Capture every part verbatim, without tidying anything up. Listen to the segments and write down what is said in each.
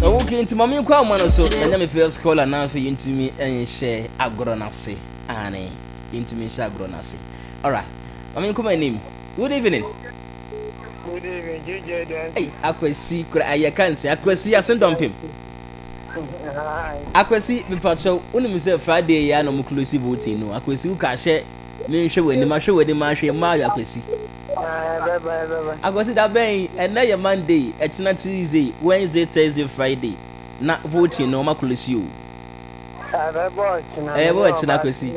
Okay, into mommy kwa mano so enya me first call and now for into me and share agronase ane into me share agronase. All right. Mommy come my name. Good evening. Good evening, J J. Hey, akwesi kura aye kan se akwesi asendom pim. Akwesi me pacho unu me say Friday ya no mu close voting no. Akwesi u ka hye me hwe wani ma hwe wani ma hwe ma akwesi. Ah, bye bye bye. Akwesi da ben and na Monday, echna Tuesday, Wednesday, Thursday, Friday. Na voting no ma close you. Ah, bye boy. Eh, boy, echna akwesi.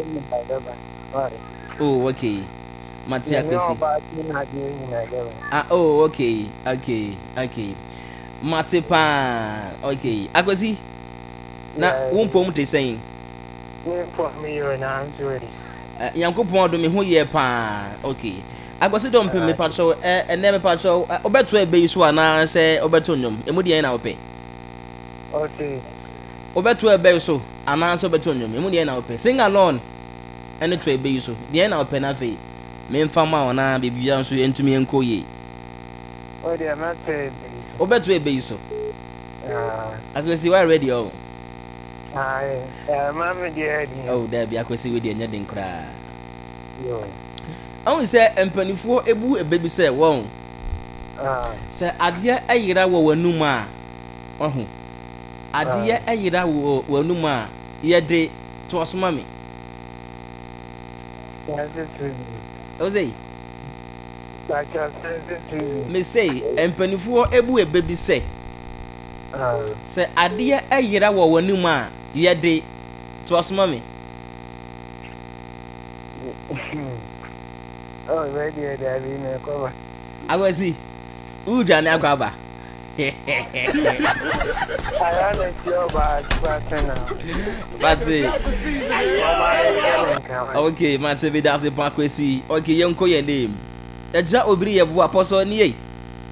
Oh, okay. Matia Kwesi. Ah, oh, okay, okay, okay. Matipa, okay. Akwesi. Na wumpo mte saying. For me, you're an answer. Yankopon do me ho ye pa. Okay. Akwesi don pe me pacho eh ene me pacho obeto ebe iso ana se obeto nyom. Emu de na ope. Okay. Obeto ebe iso ana se obeto nyom. Emu de na ope. Sing alone. Ene to ebe iso. De na ope na fe. Me mfama ona bibia nso entumi enko ye. Oh dear, not say. Obeto ebe iso. Ah. Akwesi we ready oh. Ah, eh, mama dear. Oh, there be akwesi we de nya den kra. Yo. Awon se empanifo ebu ebebi se won. Ah. Se ade ayira wo wanum a. Ohu. Ade ayira wo wanum a ye de to osoma me. Yes, it is. Ozei. Like I said, it is. Me say empanifo ebu ebebi se. Ah. Se ade ayira wo wanum a ye de to osoma me. Oh, ready, Daddy, no cover. Akwesi. Uja na akwaba. I don't know about partner. But okay, man, say that's a Akwesi. Okay, yonko your name. Eja obiri ye bo apostle ni ye.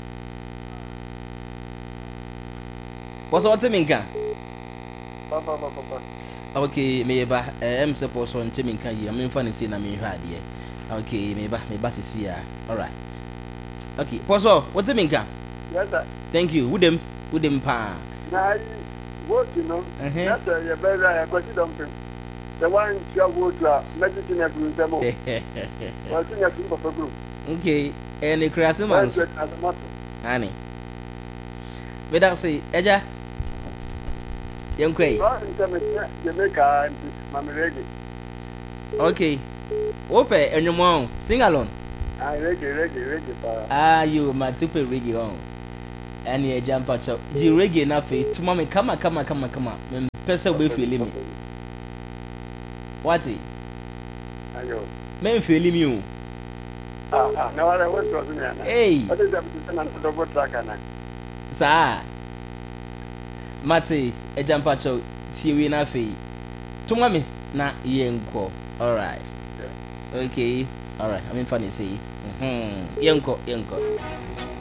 Poso what minka? Papa, papa. Okay, me ba em se poso nte minka ye. Me mfa ne say na me hwa de. Okay, me ba me ba sisi ya. All right. Okay, poso what minka? Yes, sir. Thank you. Wudem, wudem pa. Now, what you know? That's a your better. I got it on the one you have water, medicine at the demo. I think I think of a group. Okay, and the Krasimas. Annie. But I say, Eja. Young Quay. Jamaica and Mammy Reggae. Okay. Ope and your mom. Sing along. I reggae, reggae, reggae. Ah, you my super reggae on. And you jump at chop. You reggae enough to mommy. Come on, come on, come on, come on. When person will feel me. What's it? Men feel you. Ah, no, I was wasn't there. Hey, what is that? To double track, sir. Mate, a jump at chop. See we na fe. To mommy, na yenko. All right. Okay. All right. I'm in funny say. Hmm. Yenko, yenko.